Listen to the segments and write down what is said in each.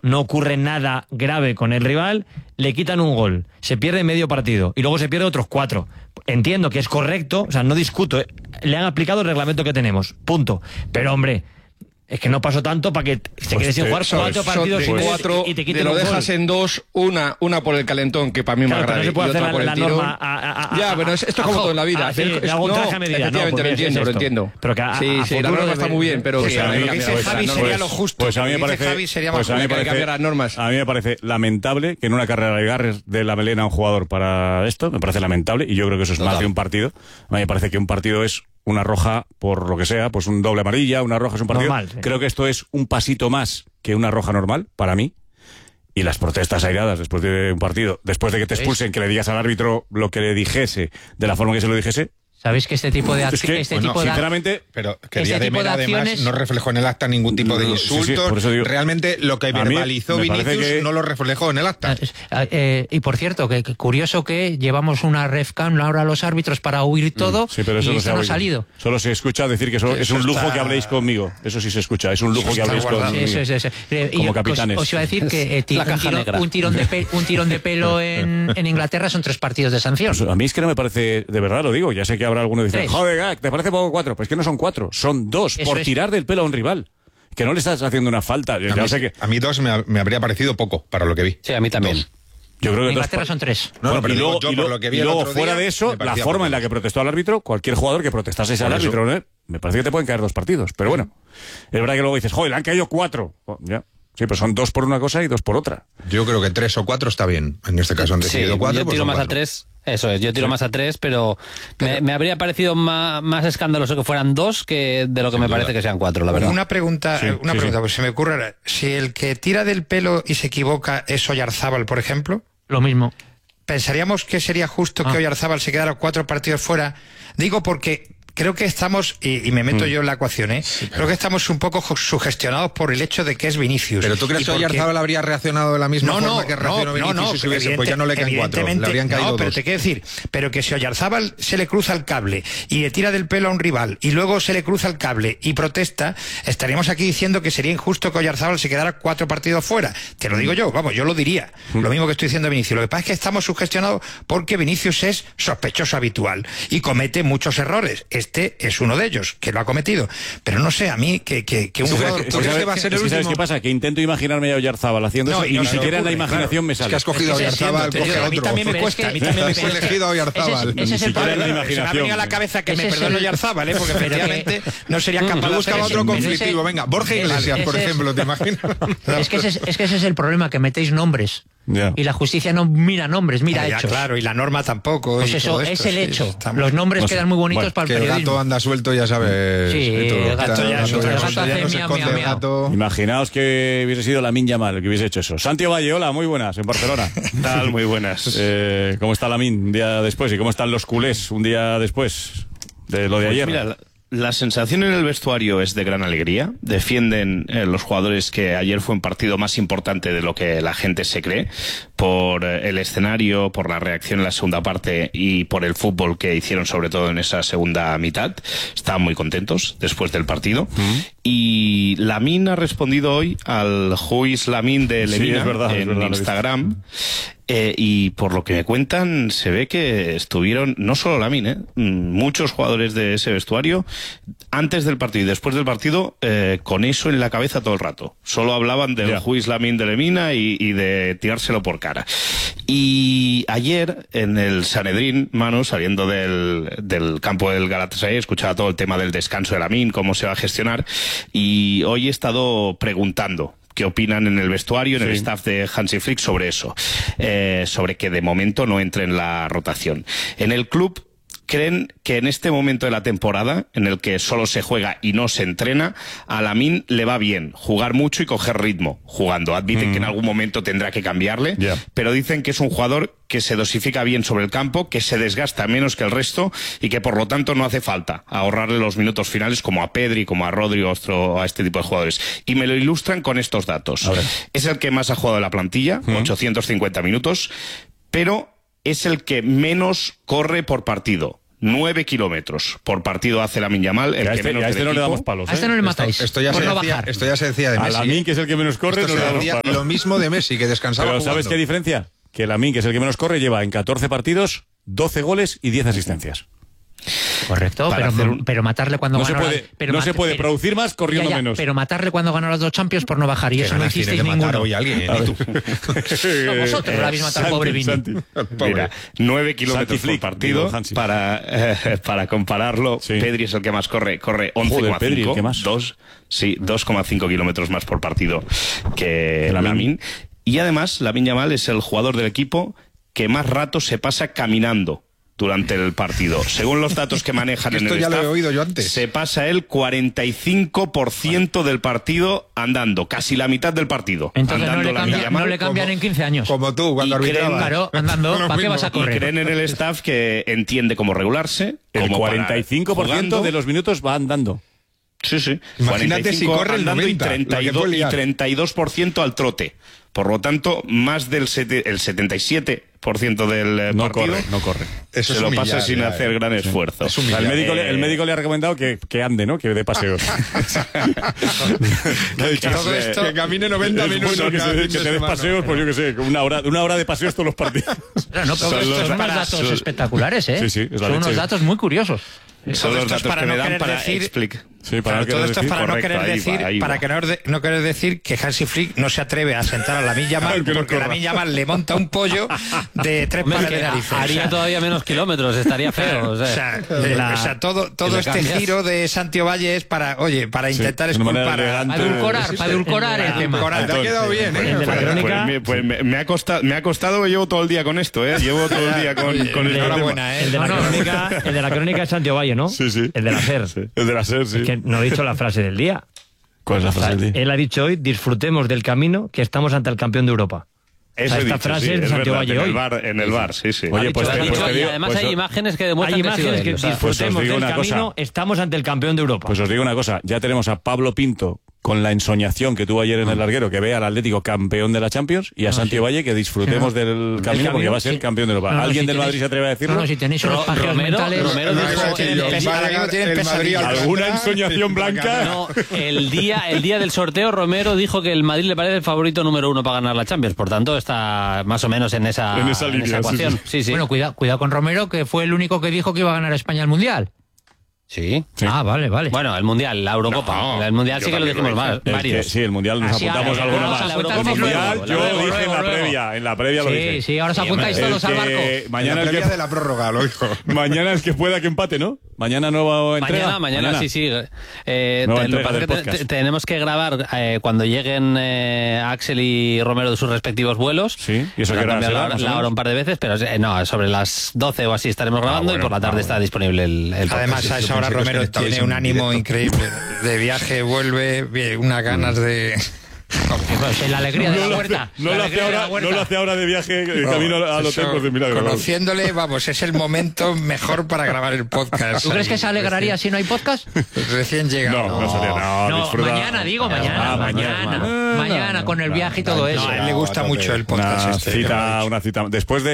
no ocurre nada grave con el rival, le quitan un gol, se pierde medio partido y luego se pierde otros 4. Entiendo que es correcto, o sea, no discuto, le han aplicado el reglamento que tenemos, punto. Pero hombre, es que no pasó tanto para que se quede sin jugar 4 partidos y te quiten lo un dejas gol. en 2, una por el calentón, que para mí me agrada, no se puede y otra hacer por el la tirón. norma Ya, pero esto es como todo en la vida. Sí, le hago un traje a medida. Efectivamente, No, lo entiendo. Pero que sí, la norma está muy bien, pero pues que a mí, lo que dice Javi sería lo justo. Pues a mí me parece, que cambiar las normas. A mí me parece lamentable que en una carrera de agarres de la melena a un jugador para esto, me parece lamentable, y yo creo que eso es más de un partido. A mí me parece que un partido es una roja por lo que sea, pues un doble amarilla, una roja es un partido. Normal, sí. Creo que esto es un pasito más que una roja normal, para mí. Y las protestas airadas después de un partido, después de que te expulsen, que le digas al árbitro lo que le dijese, de la forma que se lo dijese. ¿Sabéis que este tipo de acciones... sinceramente... Pero que Díaz de Mera, además, no reflejó en el acta ningún tipo de insultos. Por eso digo, realmente lo que verbalizó Vinicius no lo reflejó en el acta. Y por cierto, que curioso que llevamos una refcam ahora a los árbitros para huir todo, pero eso y esto no ha salido. Solo se escucha decir que eso es un lujo que habléis conmigo. Eso sí se escucha, es un lujo que habléis conmigo. Como capitanes. Os iba a decir que un tirón de pelo en Inglaterra son 3 partidos de sanción. Pues a mí es que no me parece, de verdad lo digo, ya sé que habrá alguno que dice, 3. Joder, ¿te parece poco 4? Pues que no son 4, son 2, Eso por es. tirar del pelo a un rival. Que no le estás haciendo una falta. A mí 2 me habría parecido poco, para lo que vi. Sí, a mí también. 2. Yo creo que en Inglaterra son 3. Pero y luego fuera de eso, la forma en la que protestó al árbitro, cualquier jugador que protestase al árbitro, ¿no? Me parece que te pueden caer 2 partidos. Pero bueno, es verdad que luego dices, joder, le han caído 4. Ya. Sí, pero son 2 por una cosa y 2 por otra. Yo creo que 3 o 4 está bien. En este caso han decidido 4. Yo tiro más a 3. Eso es, yo tiro más a 3, pero me habría parecido más escandaloso que fueran 2 que de lo que me parece que sean 4, la verdad. Una pregunta, pues se me ocurre ahora. Si el que tira del pelo y se equivoca es Oyarzábal, por ejemplo, Lo mismo. ¿pensaríamos que sería justo que Oyarzábal se quedara 4 partidos fuera? Digo porque creo que estamos, y me meto yo en la ecuación, creo que estamos un poco sugestionados por el hecho de que es Vinicius. ¿Pero tú crees que Oyarzábal habría reaccionado de la misma forma que reaccionó Vinicius si hubiese? Pues ya no le caen 4, le habrían caído 2. Pero te quiero decir, pero que si Oyarzábal se le cruza el cable y le tira del pelo a un rival y luego se le cruza el cable y protesta, estaríamos aquí diciendo que sería injusto que Oyarzábal se quedara 4 partidos fuera. Te lo digo yo, vamos, yo lo diría. Lo mismo que estoy diciendo Vinicius. Lo que pasa es que estamos sugestionados porque Vinicius es sospechoso habitual y comete muchos errores. Este es uno de ellos, que lo ha cometido. Pero no sé, a mí, que un jugador... ¿Sabes va a ser el último? ¿Sabes qué pasa? Que intento imaginarme a Oyarzábal haciendo eso y ni siquiera en la imaginación me sale. Es que has cogido a Oyarzábal, coge a otro. A mí también me cuesta. Has elegido a Oyarzábal. Ese es el problema. Se me ha venido a la cabeza que me perdone Oyarzábal, porque efectivamente no sería capaz de buscar otro conflictivo. Venga, Borja Iglesias, por ejemplo, ¿te imaginas? Es que ese es el problema, que metéis nombres. Yeah. Y la justicia no mira nombres, mira hechos. Claro, y la norma tampoco. Pues eso, es el hecho. Los nombres quedan muy bonitos para el periodismo. Que el gato anda suelto, ya sabes. Sí, el gato ya es otra cosa. Ya no se esconde el gato. Imaginaos que hubiese sido Lamine Yamal el que hubiese hecho eso. Santi Valle, hola, muy buenas, en Barcelona. Tal, muy buenas. ¿Cómo está Lamine un día después? ¿Y cómo están los culés un día después de lo de ayer? Mira, la sensación en el vestuario es de gran alegría. Defienden los jugadores que ayer fue un partido más importante de lo que la gente se cree, por el escenario, por la reacción en la segunda parte y por el fútbol que hicieron sobre todo en esa segunda mitad. Estaban muy contentos después del partido. Y Lamine ha respondido hoy al Who is Lamine de Lemina en Instagram. Y por lo que me cuentan, se ve que estuvieron, no solo Lamine, muchos jugadores de ese vestuario, antes del partido y después del partido, con eso en la cabeza todo el rato. Solo hablaban del Who is Lamine de Lemina y de tirárselo por cara. Y ayer, en el Sanedrín, Manu, saliendo del campo del Galatasaray, escuchaba todo el tema del descanso de Lamine, cómo se va a gestionar, y hoy he estado preguntando qué opinan en el vestuario, en el staff de Hansi Flick sobre eso, sobre que de momento no entre en la rotación. En el club creen que en este momento de la temporada, en el que solo se juega y no se entrena, a Lamine le va bien jugar mucho y coger ritmo jugando. Admiten que en algún momento tendrá que cambiarle, pero dicen que es un jugador que se dosifica bien sobre el campo, que se desgasta menos que el resto y que por lo tanto no hace falta ahorrarle los minutos finales como a Pedri, como a Rodri o a este tipo de jugadores. Y me lo ilustran con estos datos. Es el que más ha jugado de la plantilla, 850 minutos, pero es el que menos corre por partido. 9 kilómetros por partido hace Lamine Yamal. El que menos a este no le damos palos. A este no le matáis. Esto ya se decía de Messi. A Lamine, que es el que menos corre, no le damos palos. Lo mismo de Messi, que descansaba Pero jugando. ¿sabes qué diferencia? Que Lamine, que es el que menos corre, lleva en 14 partidos 12 goles y 10 asistencias. Correcto, pero matarle cuando no ganó no se puede producir más corriendo menos. Pero matarle cuando ganó las 2 Champions por no bajar, y eso no hicisteis ninguno. Hoy alguien, ¿y tú? No, vosotros lo habéis matado al pobre Vini. Mira, 9 kilómetros por partido. Para compararlo, Sí. Pedri es el que más corre 11,5. Pedri, ¿el que más? 2,5 kilómetros más por partido que Lamine. Y además, Lamine Yamal es el jugador del equipo que más rato se pasa caminando durante el partido. Según los datos que manejan en el ya staff, lo he oído yo antes. se pasa el 45% del partido andando, casi la mitad del partido. Entonces andando no le cambian en 15 años. Como tú, cuando arbitrabas. Claro, andando, ¿para qué vas a Y correr? creen en el staff que entiende cómo regularse. El cómo 45% jugando. de los minutos va andando. Sí, sí. Imagínate si corre el 90, y la que puede liar. 32% al trote. Por lo tanto, más del el 77% del No partido corre, no corre. Eso se es lo humillar, pasa sin ya, hacer gran esfuerzo. Es O sea, humillar. el médico le ha recomendado que ande, ¿no? Que dé paseos. Todo esto, que camine 90 Es minutos. bueno que cada te fin de des semana. paseos, pues yo qué sé, una hora de paseos todos los partidos. Claro, no, pero estos son unos datos espectaculares, ¿eh? Sí, sí, es la son unos leche. datos muy curiosos. Son los esto es datos para que no me dan querer para decir- explicar. Sí, para no Todo querer esto es decir. para no correcto, querer ahí decir, va, ahí para va. que no querer decir que Hansi Flick no se atreve a sentar a Lamine Yamal Aunque no porque corra. Lamine Yamal le monta un pollo de 3 Hombre, pares que de narices. haría todavía menos kilómetros, estaría feo. O sea, todo le este cambias. giro de Santi Valle es para intentar de una manera esculpar elegante. Para edulcorar el tema. Te ha quedado bien, El de la crónica, Me ha costado que llevo todo el día con esto, ¿eh? Llevo todo el día con este tema. Enhorabuena, el de la crónica es Santiago Valle, ¿no? Sí, sí. El de la SER. El de la SER, sí. Es que no he dicho la frase del día. ¿Cuál es la frase del día? Él ha dicho hoy, disfrutemos del camino, que estamos ante el campeón de Europa. Eso O sea, he esta dicho, frase sí, es de es Santiago verdad, Valle hoy. en el bar, sí, sí. Oye, pues Lo ha te dicho, y digo, además pues hay imágenes que demuestran Hay que ha sido imágenes él, que o sea, disfrutemos pues os digo del una camino, cosa. estamos ante el campeón de Europa. Pues os digo una cosa, ya tenemos a Pablo Pinto con la ensoñación que tuvo ayer en el larguero, que ve al Atlético campeón de la Champions, y a Santi Valle que disfrutemos del camino porque va a ser campeón de Europa. No, no, ¿Alguien si del tenéis- Madrid se atreve a decirlo? No, si tenéis unos pajeros mentales... Romero No, dijo eso es que en yo, el- va a ganar el Madrid al ¿Alguna Alcántara. ensoñación blanca? No, el día del sorteo Romero dijo que el Madrid le parece el favorito número 1 para ganar la Champions, por tanto está más o menos en esa línea, ecuación. sí, Sí, sí. Bueno, cuidado con Romero, que fue el único que dijo que iba a ganar España el Mundial. Sí. Ah, vale. Bueno, el Mundial, la Eurocopa. No, el Mundial yo sí que lo también dijimos lo más, dije. varios. Sí, el Mundial nos Así, apuntamos ahora, alguno ahora más. os apuntáis El Mundial luego, yo luego, dije luego. en la previa lo dije. Sí, ahora os apuntáis El todos al que- barco. Mañana la el previa que de la prórroga, lo dijo. mañana el que pueda que empate, ¿no? Mañana nueva entrega. Mañana, sí, sí. Nueva Lo que entrega pasa del es que podcast. tenemos que grabar cuando lleguen Axel y Romero de sus respectivos vuelos. Sí, ¿y eso Nos qué hora han cambiado será, la más o hora menos? un par de veces, pero no, sobre las 12 o así estaremos grabando bueno, y por la tarde está disponible el podcast. Además, a esa hora pensé que os Romero conectabais tiene en un ánimo directo. increíble de viaje, vuelve, bien, unas ganas de... Pues la alegría de la huerta. No La lo hace alegría de la ahora, huerta. no lo hace ahora de viaje camino al Eso, hotel pues de milagro. Conociéndole, vamos, es el momento mejor para grabar el podcast. ¿Tú crees que se alegraría si no hay podcast? Recién llegado. No sería nada. No, disfruta. mañana, digo, mañana. Ah, Mañana, con el viaje y todo eso. No, a él le gusta mucho el podcast Una este. cita. Después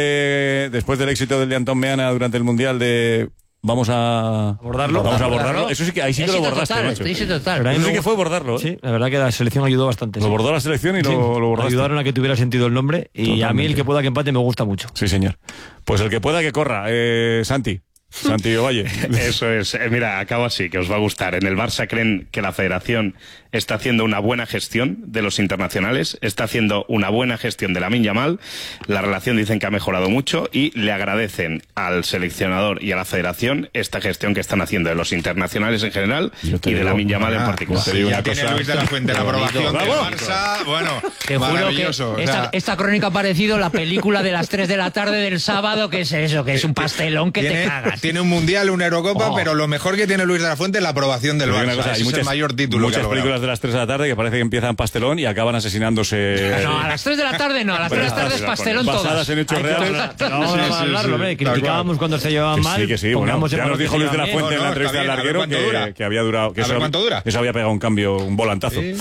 del éxito del de Antón Meana durante el Mundial de... Vamos a Abordarlo. Vamos a abordarlo. Eso sí que ahí sí que lo Éxito bordaste, total, macho. éxito total. Pero a mí Eso sí me que fue bordarlo. ¿eh? Sí, la verdad que la selección ayudó bastante. Lo sí. bordó la selección y Sí, lo bordaste. ayudaron a que tuviera sentido el nombre y a mí Totalmente. el que pueda que empate me gusta mucho. Sí, señor. Pues el que pueda que corra. Santi Ovalle. Eso es. Mira, acabo así, que os va a gustar. En el Barça creen que la Federación está haciendo una buena gestión de los internacionales, está haciendo una buena gestión de Lamine Yamal. La relación dicen que ha mejorado mucho y le agradecen al seleccionador y a la Federación esta gestión que están haciendo de los internacionales en general Yo te y de digo, Lamine Yamal en particular. te digo Ya una tiene cosa. Luis de la Fuente la aprobación del ¡Bravo! Barça. Bueno, Te juro que maravilloso. O sea, esta crónica ha parecido la película de las 3 de la tarde del sábado, que es eso, que es un pastelón que te cagas. tiene un mundial, una Eurocopa, Oh. pero lo mejor que tiene Luis de la Fuente es la aprobación del Te digo Barça. una cosa, Ese es el mayor título que ha muchas logrado. películas de las 3 de la tarde que parece que empiezan pastelón y acaban asesinándose. No, a las 3 de la tarde no, a las 3 de la tarde es pastelón basadas todas. en hechos reales. Vamos a hablarlo, hombre. tal Criticábamos cuando se llevaban mal. Sí, que sí. Bueno, pongamos en ya nos valor que dijo se Luis de la llevan bien. Fuente en la No, entrevista está al bien, a ver larguero cuánto dura. que había durado. Que A ver cuánto dura. Eso había pegado un cambio, un volantazo. Sí.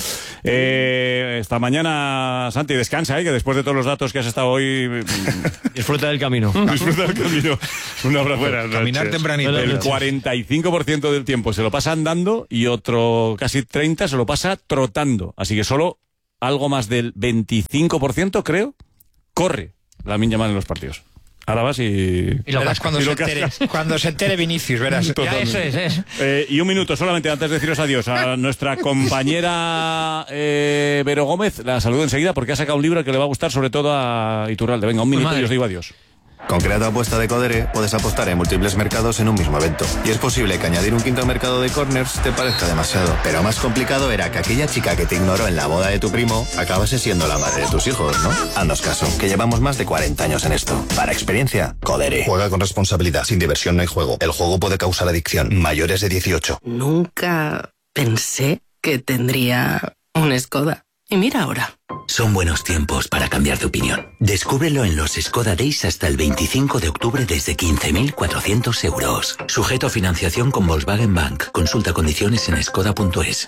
Esta mañana, Santi, descansa, que después de todos los datos que has estado hoy... Disfruta del camino. Disfruta del camino. Un abrazo. Caminar tempranito. El 45% del tiempo se lo pasa andando y otro casi 30% se lo pasa trotando. Así que solo algo más del 25%, creo, corre Lamine Yamal en los partidos. Ahora vas y lo verás cuando se entere Vinicius, verás. Ya, eso es. Y un minuto solamente antes de deciros adiós a nuestra compañera Vero Gómez. La saludo enseguida porque ha sacado un libro que le va a gustar sobre todo a Iturralde. Venga, un minuto y os digo adiós. Con Creato Apuesta de Codere puedes apostar en múltiples mercados en un mismo evento. Y es posible que añadir un quinto mercado de corners te parezca demasiado. Pero más complicado era que aquella chica que te ignoró en la boda de tu primo acabase siendo la madre de tus hijos, ¿no? Haznos caso, que llevamos más de 40 años en esto. Para experiencia, Codere. Juega con responsabilidad. Sin diversión no hay juego. El juego puede causar adicción. Mayores de 18. Nunca pensé que tendría un Skoda. Y mira ahora. Son buenos tiempos para cambiar de opinión. Descúbrelo en los Skoda Days hasta el 25 de octubre desde 15.400 euros. Sujeto a financiación con Volkswagen Bank. Consulta condiciones en skoda.es.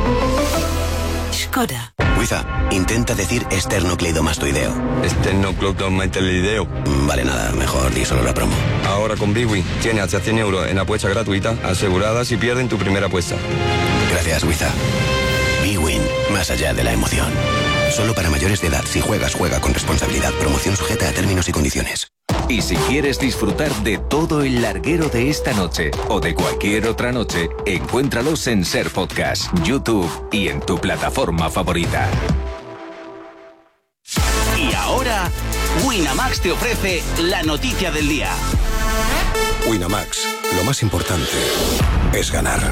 Skoda. Wiza, intenta decir esternocleidomastoideo. Esternocleidomastoideo. Vale, nada, mejor di solo la promo. Ahora con BWin tienes hasta 100 euros en apuesta gratuita asegurada si pierden tu primera apuesta. Gracias, Wiza. BWin, más allá de la emoción. Solo para mayores de edad. Si juegas, juega con responsabilidad. Promoción sujeta a términos y condiciones. Y si quieres disfrutar de todo el larguero de esta noche o de cualquier otra noche, encuéntralos en Ser Podcast, YouTube y en tu plataforma favorita. Y ahora, Winamax te ofrece la noticia del día. Winamax, lo más importante es ganar.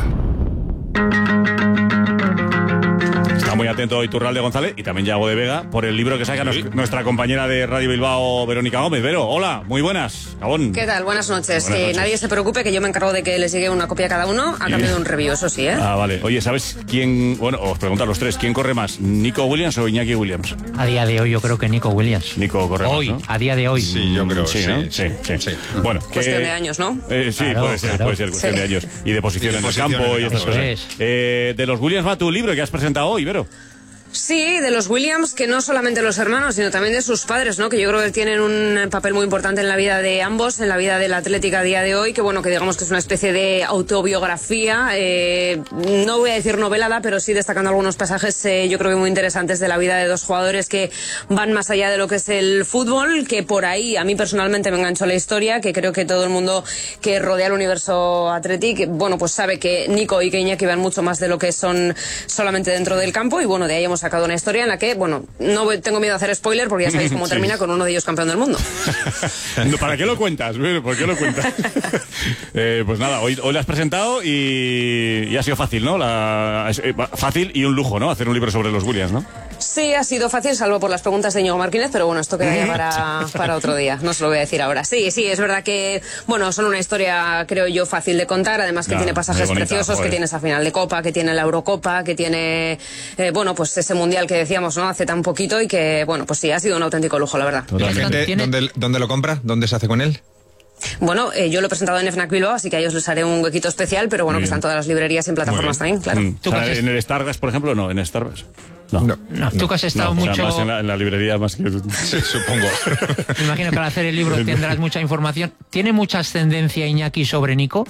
Está muy atento Iturralde González y también Yago de Vega por el libro que saca nuestra compañera de Radio Bilbao, Verónica Gómez. Vero, hola, muy buenas. Gabón. ¿Qué tal? Buenas noches. Nadie se preocupe que yo me encargo de que les llegue una copia a cada uno a cambio de un review, eso sí, ¿eh? Ah, vale. Oye, ¿sabes quién? Bueno, os pregunto a los tres, ¿quién corre más? ¿Nico Williams o Iñaki Williams? A día de hoy yo creo que Nico Williams. Nico corre hoy, más, ¿no? A día de hoy. Sí, yo creo sí, ¿no? Sí. Bueno, cuestión de años, ¿no? Sí, claro, puede ser cuestión de años. Y de posición en el campo y estas cosas. De los Williams va tu libro que has presentado hoy, Vero. Sí, de los Williams, que no solamente los hermanos, sino también de sus padres, ¿no? Que yo creo que tienen un papel muy importante en la vida de ambos, en la vida del Atlético a día de hoy, que bueno, que digamos que es una especie de autobiografía, no voy a decir novelada, pero sí destacando algunos pasajes, yo creo que muy interesantes de la vida de dos jugadores que van más allá de lo que es el fútbol, que por ahí a mí personalmente me enganchó la historia, que creo que todo el mundo que rodea el universo Athletic, bueno, pues sabe que Nico y que Iñaki van mucho más de lo que son solamente dentro del campo, y bueno, de ahí hemos sacado una historia en la que, bueno, no tengo miedo a hacer spoiler porque ya sabéis cómo termina con uno de ellos campeón del mundo. ¿Para qué lo cuentas? ¿Por qué lo cuentas? Pues nada, hoy lo has presentado y ha sido fácil, ¿no? Fácil y un lujo, ¿no? Hacer un libro sobre los Williams, ¿no? Sí, ha sido fácil, salvo por las preguntas de Íñigo Martínez, pero bueno, esto queda ya para otro día, no se lo voy a decir ahora. Sí, es verdad que, bueno, son una historia, creo yo, fácil de contar, además que tiene pasajes preciosos, que tiene esa final de Copa, que tiene la Eurocopa, que tiene, bueno, pues ese Mundial que decíamos, ¿no? Hace tan poquito y que, bueno, pues sí, ha sido un auténtico lujo, la verdad. ¿La gente dónde lo compra? ¿Dónde se hace con él? Bueno, yo lo he presentado en FNAC Bilbao, así que a ellos les haré un huequito especial, pero bueno, que están todas las librerías y en plataformas también, claro. ¿En el Starbucks, por ejemplo? No, en Starbucks. No, tú que has estado mucho... Más en la librería más que... Sí, supongo. Me imagino que al hacer el libro tendrás mucha información. ¿Tiene mucha ascendencia Iñaki sobre Nico?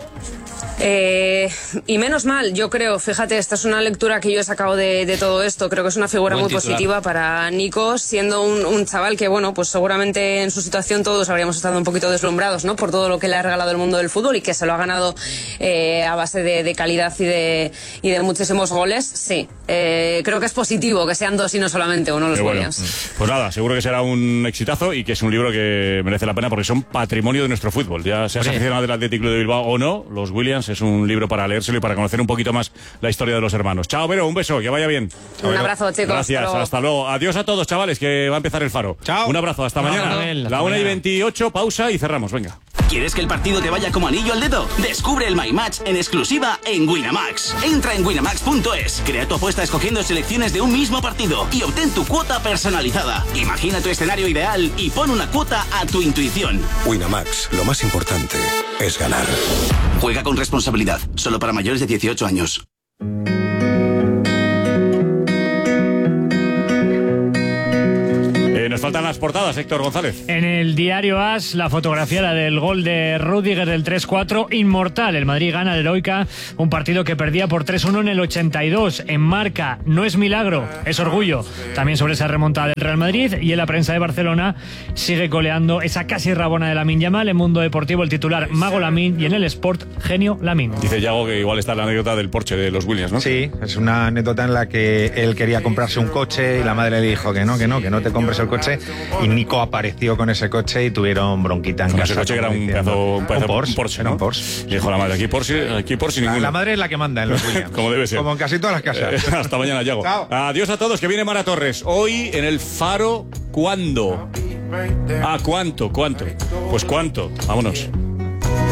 Y menos mal, yo creo, fíjate, esta es una lectura que yo he sacado de todo esto, creo que es una figura muy positiva para Nico, siendo un chaval que, bueno, pues seguramente en su situación todos habríamos estado un poquito deslumbrados, ¿no? Por todo lo que le ha regalado el mundo del fútbol y que se lo ha ganado a base de calidad y de muchísimos goles, sí. Creo que es positivo que sean dos y no solamente uno los Williams. Pues nada, seguro que será un exitazo y que es un libro que merece la pena porque son patrimonio de nuestro fútbol, ya seas aficionado del Athletic Club de Bilbao o no, los Williams es un libro para leérselo y para conocer un poquito más la historia de los hermanos. Chao, Vero, un beso, que vaya bien. Un abrazo, chicos. Gracias, hasta luego. Adiós a todos, chavales, que va a empezar el Faro. Chao. Un abrazo, hasta mañana. La 1:28, pausa y cerramos, venga. ¿Quieres que el partido te vaya como anillo al dedo? Descubre el My Match en exclusiva en Winamax. Entra en winamax.es, crea tu apuesta escogiendo selecciones de un mismo partido y obtén tu cuota personalizada. Imagina tu escenario ideal y pon una cuota a tu intuición. Winamax, lo más importante es ganar. Juega con responsabilidad, solo para mayores de 18 años. faltan las portadas, Héctor González. En el diario AS, la fotografía la del gol de Rüdiger del 3-4, inmortal. El Madrid gana al Heroica, un partido que perdía por 3-1 en el 82. En Marca, no es milagro, es orgullo. También sobre esa remontada del Real Madrid. Y en la prensa de Barcelona sigue coleando esa casi rabona de Lamine Yamal. En Mundo Deportivo, el titular Mago Lamine, y en el Sport, genio Lamine. Dice Yago que igual está la anécdota del Porsche de los Williams, ¿no? Sí, es una anécdota en la que él quería comprarse un coche y la madre le dijo que no te compres el coche, y Nico apareció con ese coche y tuvieron bronquita en casa. Ese coche que era un Porsche, ¿no? Un Porsche. Y dijo la madre, aquí Porsche ninguno. La madre es la que manda en los Williams. Como debe ser. Como en casi todas las casas. Hasta mañana, Yago. Chao. Adiós a todos, que viene Mara Torres. Hoy en el Faro, ¿cuándo? ¿Cuánto? Pues cuánto. Vámonos.